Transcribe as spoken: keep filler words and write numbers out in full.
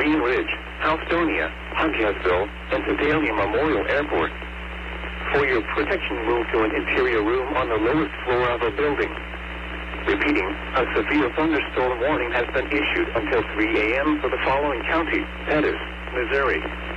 Green Ridge, Houstonia, Huntsville, and Sedalia Memorial Airport. For your protection, move to an interior room on the lowest floor of the building. Repeating, a severe thunderstorm warning has been issued until three a m for the following counties: Pettis, Missouri,